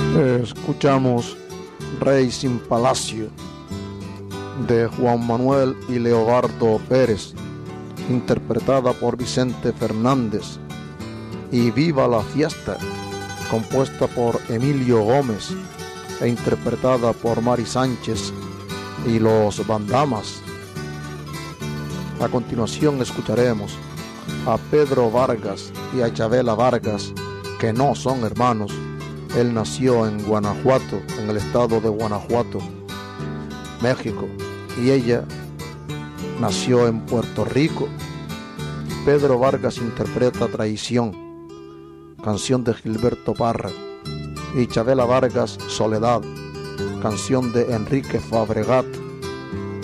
Escuchamos Rey sin Palacio de Juan Manuel y Leobardo Pérez, interpretada por Vicente Fernández, y Viva la Fiesta, compuesta por Emilio Gómez e interpretada por Mari Sánchez y los Bandamas. A continuación escucharemos a Pedro Vargas y a Chavela Vargas, que no son hermanos. Él nació en Guanajuato, en el estado de Guanajuato, México, y ella nació en Puerto Rico. Pedro Vargas interpreta Traición, canción de Gilberto Parra, y Chavela Vargas, Soledad, canción de Enrique Fabregat.